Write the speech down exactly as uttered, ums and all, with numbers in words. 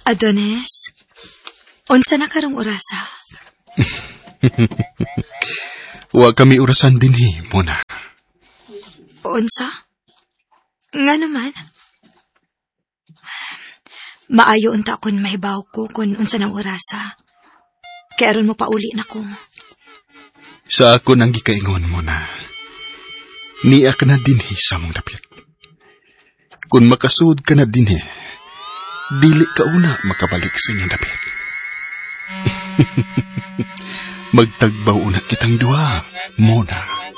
Adonis, unsa na karong orasa? Wa kami orasan dinhi, Mona. Unsa? Nga naman. Maayo unta akong mahibaw ko kung unsa ng orasa. Kaya aron mo pauli na ko. Sa ako nang gikaingon, Mona. Niya ka na dinhi sa mong dapit. Kung makasud ka na dinhi, dili ka una makabalik sa inyong dapit. Magtagbaw unat kitang duha, Mona.